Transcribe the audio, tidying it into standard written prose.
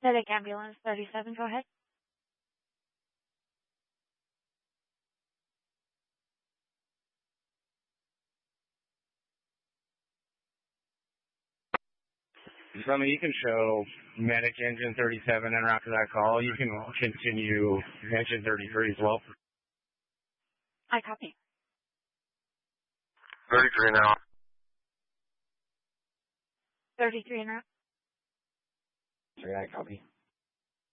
Medic Ambulance 37, go ahead. So, you can show Medic Engine 37, and after that call, you can continue Engine 33 as well. I copy. 33 now. 33 en route. Yeah, I copy.